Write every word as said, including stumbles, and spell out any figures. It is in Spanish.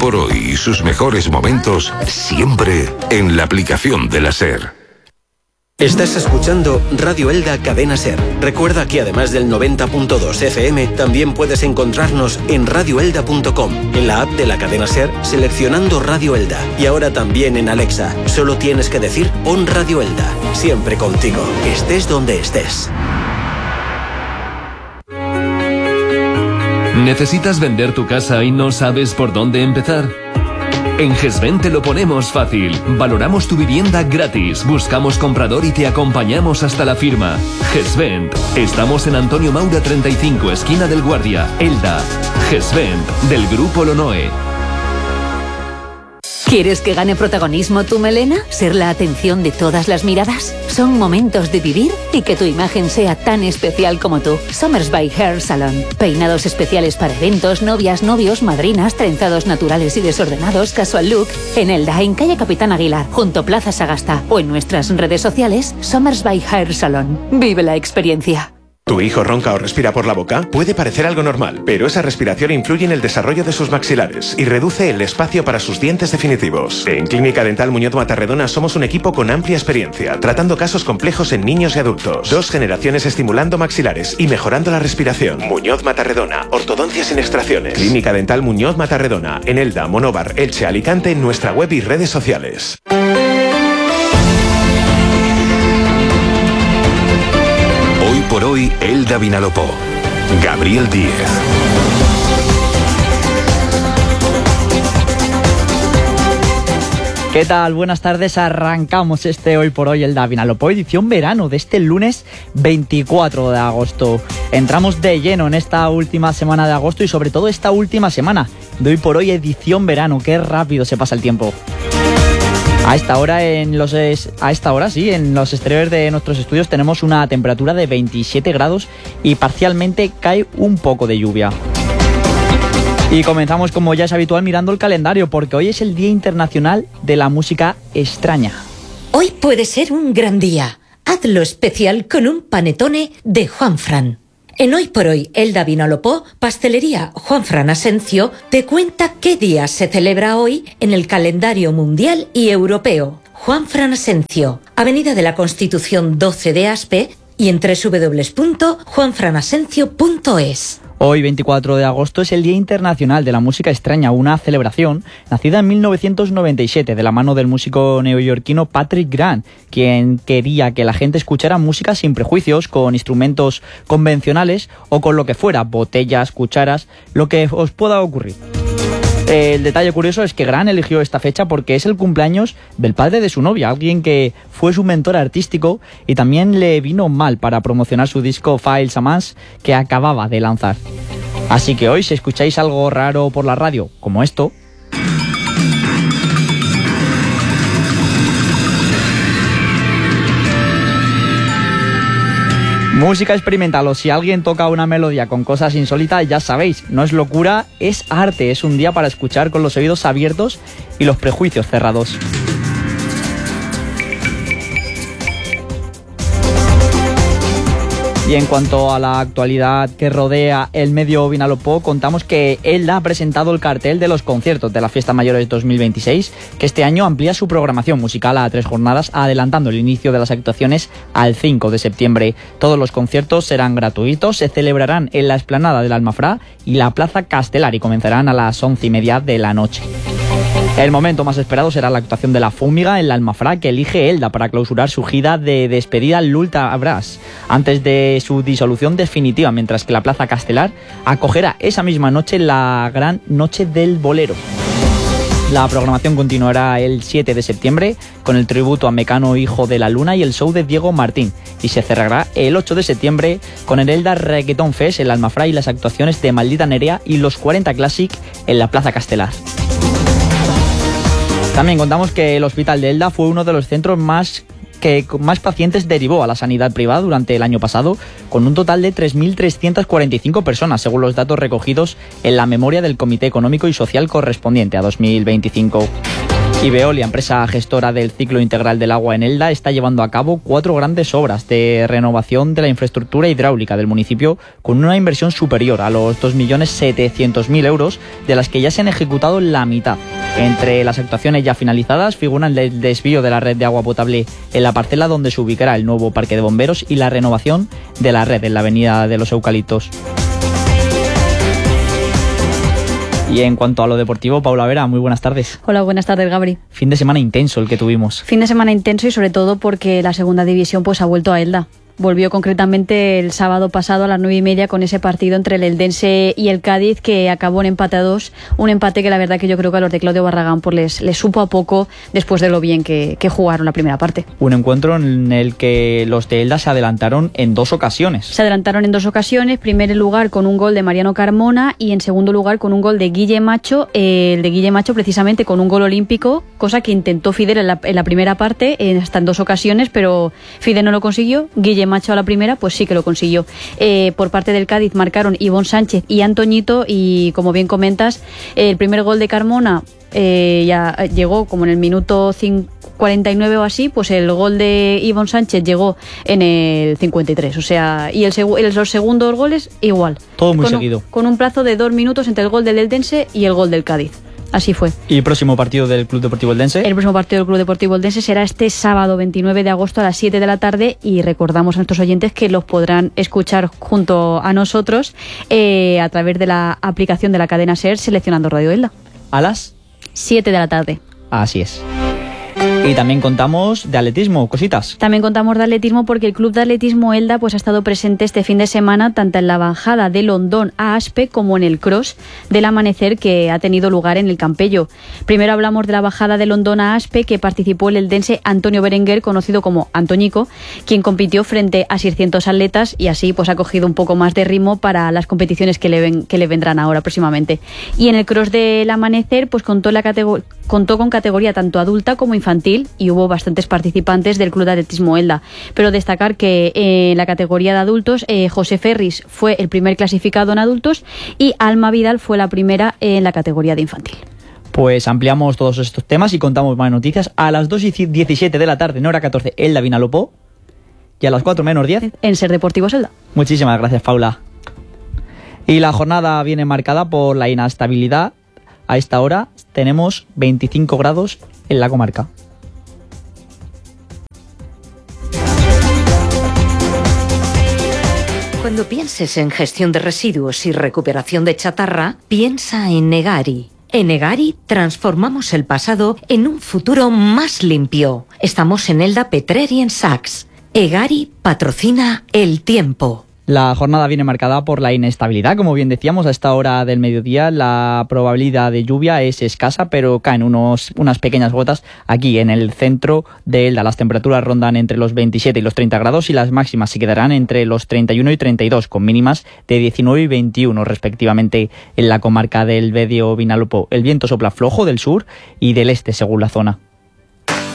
por hoy y sus mejores momentos siempre en la aplicación de la SER. Estás escuchando Radio Elda Cadena SER. Recuerda que además del noventa punto dos F M, también puedes encontrarnos en radio elda punto com, en la app de la cadena SER, seleccionando Radio Elda. Y ahora también en Alexa. Solo tienes que decir pon Radio Elda. Siempre contigo, estés donde estés. ¿Necesitas vender tu casa y no sabes por dónde empezar? En GESVENT te lo ponemos fácil. Valoramos tu vivienda gratis, buscamos comprador y te acompañamos hasta la firma. GESVENT. Estamos en Antonio Maura treinta y cinco, esquina del Guardia, Elda. GESVENT, del Grupo Lonoe. ¿Quieres que gane protagonismo tu melena? ¿Ser la atención de todas las miradas? Son momentos de vivir y que tu imagen sea tan especial como tú. Somers by Hair Salon. Peinados especiales para eventos, novias, novios, madrinas, trenzados naturales y desordenados, casual look. En Elda, en calle Capitán Aguilar, junto Plaza Sagasta, o en nuestras redes sociales, Somers by Hair Salon. Vive la experiencia. ¿Tu hijo ronca o respira por la boca? Puede parecer algo normal, pero esa respiración influye en el desarrollo de sus maxilares y reduce el espacio para sus dientes definitivos. En Clínica Dental Muñoz Matarredona somos un equipo con amplia experiencia, tratando casos complejos en niños y adultos. Dos generaciones estimulando maxilares y mejorando la respiración. Muñoz Matarredona, ortodoncia sin extracciones. Clínica Dental Muñoz Matarredona, en Elda, Monóvar, Elche, Alicante, en nuestra web y redes sociales. Hoy por hoy, Elda Vinalopó. Gabriel Díez. ¿Qué tal? Buenas tardes. Arrancamos este Hoy por Hoy Elda Vinalopó, edición verano de este lunes veinticuatro de agosto. Entramos de lleno en esta última semana de agosto y sobre todo esta última semana de Hoy por Hoy edición verano. Qué rápido se pasa el tiempo. A esta hora, en los es, a esta hora sí, en los exteriores de nuestros estudios tenemos una temperatura de veintisiete grados y parcialmente cae un poco de lluvia. Y comenzamos, como ya es habitual, mirando el calendario, porque hoy es el Día Internacional de la Música Extraña. Hoy puede ser un gran día. Hazlo especial con un panetone de Juanfran. En Hoy por Hoy, Elda Vinalopó, Pastelería Juanfran Asencio te cuenta qué día se celebra hoy en el calendario mundial y europeo. Juanfran Asencio, Avenida de la Constitución doce de Aspe y en doble u doble u doble u punto juanfran asencio punto es. Hoy, veinticuatro de agosto, es el Día Internacional de la Música Extraña, una celebración nacida en mil novecientos noventa y siete de la mano del músico neoyorquino Patrick Grant, quien quería que la gente escuchara música sin prejuicios, con instrumentos convencionales o con lo que fuera, botellas, cucharas, lo que os pueda ocurrir. El detalle curioso es que Grant eligió esta fecha porque es el cumpleaños del padre de su novia, alguien que fue su mentor artístico y también le vino mal para promocionar su disco Files a Mass, que acababa de lanzar. Así que hoy, si escucháis algo raro por la radio, como esto, música experimental, o si alguien toca una melodía con cosas insólitas, ya sabéis, no es locura, es arte, es un día para escuchar con los oídos abiertos y los prejuicios cerrados. Y en cuanto a la actualidad que rodea el medio Vinalopó, contamos que Elda ha presentado el cartel de los conciertos de la Fiesta Mayores dos mil veintiséis, que este año amplía su programación musical a tres jornadas, adelantando el inicio de las actuaciones al cinco de septiembre. Todos los conciertos serán gratuitos, se celebrarán en la explanada del Almafrá y la Plaza Castelar y comenzarán a las once y media de la noche. El momento más esperado será la actuación de La Fúmiga en la Almafrá, que elige Elda para clausurar su gira de despedida Lulta Brass, antes de su disolución definitiva, mientras que la Plaza Castelar acogerá esa misma noche la gran Noche del Bolero. La programación continuará el siete de septiembre con el tributo a Mecano, Hijo de la Luna, y el show de Diego Martín, y se cerrará el ocho de septiembre con el Elda Reggaeton Fest en la Almafrá y las actuaciones de Maldita Nerea y los cuarenta Classic en la Plaza Castelar. También contamos que el Hospital de Elda fue uno de los centros más que más pacientes derivó a la sanidad privada durante el año pasado, con un total de tres mil trescientas cuarenta y cinco personas, según los datos recogidos en la memoria del Comité Económico y Social correspondiente a dos mil veinticinco. Y Veolia, empresa gestora del ciclo integral del agua en Elda, está llevando a cabo cuatro grandes obras de renovación de la infraestructura hidráulica del municipio con una inversión superior a los dos millones setecientos mil euros, de las que ya se han ejecutado la mitad. Entre las actuaciones ya finalizadas figuran el desvío de la red de agua potable en la parcela donde se ubicará el nuevo parque de bomberos y la renovación de la red en la avenida de los Eucaliptos. Y en cuanto a lo deportivo, Paula Vera, muy buenas tardes. Hola, buenas tardes, Gabri. Fin de semana intenso el que tuvimos. Fin de semana intenso y sobre todo porque la segunda división pues ha vuelto a Elda. Volvió concretamente el sábado pasado a las nueve y media con ese partido entre el Eldense y el Cádiz, que acabó en empate a dos. Un empate que la verdad que yo creo que a los de Claudio Barragán pues les, les supo a poco después de lo bien que, que jugaron la primera parte. Un encuentro en el que los de Elda se adelantaron en dos ocasiones. Se adelantaron en dos ocasiones. Primer lugar con un gol de Mariano Carmona y en segundo lugar con un gol de Guille Macho. Eh, el de Guille Macho precisamente con un gol olímpico, cosa que intentó Fidel en la, en la primera parte, eh, hasta en dos ocasiones, pero Fidel no lo consiguió. Guille Macho a la primera pues sí que lo consiguió. Eh, por parte del Cádiz marcaron Ivonne Sánchez y Antoñito, y como bien comentas, el primer gol de Carmona eh, ya llegó como en el minuto cuarenta y nueve o así, pues el gol de Ivonne Sánchez llegó en el cincuenta y tres, o sea, y el seg- el, los segundos goles igual. Todo muy con seguido. Un, con un plazo de dos minutos entre el gol del Eldense y el gol del Cádiz. Así fue. ¿Y el próximo partido del Club Deportivo Eldense? El próximo partido del Club Deportivo Eldense será este sábado veintinueve de agosto a las siete de la tarde, y recordamos a nuestros oyentes que los podrán escuchar junto a nosotros eh, a través de la aplicación de la cadena SER seleccionando Radio Elda. ¿A las? siete de la tarde. Así es. Y también contamos de atletismo, cositas. También contamos de atletismo porque el Club de Atletismo Elda pues ha estado presente este fin de semana tanto en la bajada de Londón a Aspe como en el cross del amanecer que ha tenido lugar en el Campello. Primero hablamos de la bajada de Londón a Aspe, que participó el eldense Antonio Berenguer, conocido como Antoñico, quien compitió frente a seiscientos atletas y así pues ha cogido un poco más de ritmo para las competiciones que le, ven, que le vendrán ahora próximamente. Y en el cross del amanecer pues contó, la categor- contó con categoría tanto adulta como infantil, y hubo bastantes participantes del Club de Atletismo Elda. Pero destacar que en eh, la categoría de adultos, eh, José Ferris fue el primer clasificado en adultos y Alma Vidal fue la primera en la categoría de infantil. Pues ampliamos todos estos temas y contamos más noticias a las dos y diecisiete de la tarde, en hora catorce, Elda Vinalopó, y a las cuatro menos diez en Ser Deportivos Elda. Muchísimas gracias, Paula. Y la jornada viene marcada por la inestabilidad. A esta hora tenemos veinticinco grados en la comarca. Cuando pienses en gestión de residuos y recuperación de chatarra, piensa en Egari. En Egari transformamos el pasado en un futuro más limpio. Estamos en Elda, Petrer y en Saks. Egari patrocina el tiempo. La jornada viene marcada por la inestabilidad. Como bien decíamos, a esta hora del mediodía la probabilidad de lluvia es escasa, pero caen unos, unas pequeñas gotas aquí en el centro de Elda. Las temperaturas rondan entre los veintisiete y los treinta grados y las máximas se quedarán entre los treinta y uno y treinta y dos, con mínimas de diecinueve y veintiuno respectivamente en la comarca del Bedio Vinalopó. El viento sopla flojo del sur y del este según la zona.